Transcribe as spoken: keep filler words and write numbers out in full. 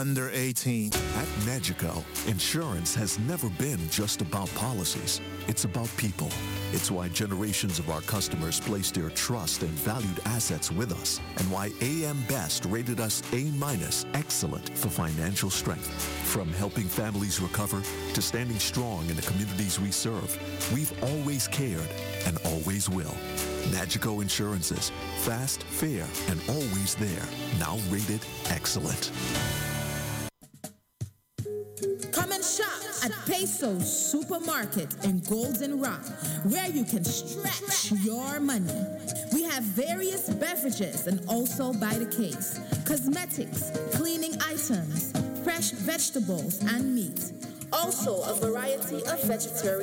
under eighteen. At Magico, insurance has never been just about policies. It's about people. It's why generations of our customers placed their trust and valued assets with us, and why A M Best rated us A-minus excellent for financial strength. From helping families recover to standing strong in the communities we serve, we've always cared and always will. Magico Insurances, fast, fair, and always there. Now rated excellent. Come and shop at Peso's Supermarket in Golden Rock, where you can stretch your money. We have various beverages and also by the case, cosmetics, cleaning items, fresh vegetables and meat. Also a variety of vegetarian